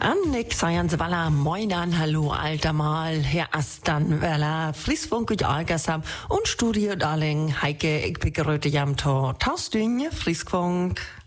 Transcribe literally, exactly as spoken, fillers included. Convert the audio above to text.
Annik Science Walla, moinan, hallo, alter Mal, Herr Astan Wella, Friesfunk und Algersam und Studio Darling, Heike, ich begrüße jam to Taustünje, Friesfunk.